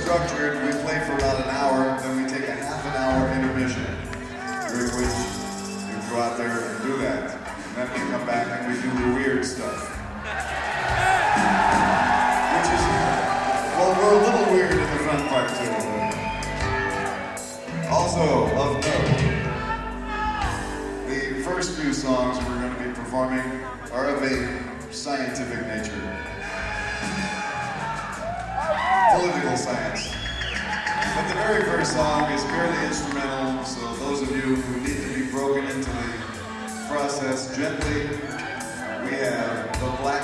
structured. We play for about an hour, then we take a half an hour intermission, during which we go out there and do that. And then we come back and we do the weird stuff. Which is, well, we're a little weird in the front part too. Also, of note, the first few songs we're going to be performing are of a scientific nature. Political science. But the very first song is fairly instrumental, so those of you who need to be broken into the process gently, we have the Black